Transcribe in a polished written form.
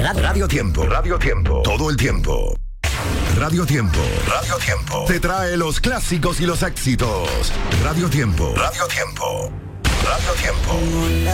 Radio Tiempo. Radio Tiempo. Todo el tiempo. Radio Tiempo. Radio Tiempo. Te trae los clásicos y los éxitos. Radio Tiempo. Radio Tiempo. Radio Tiempo.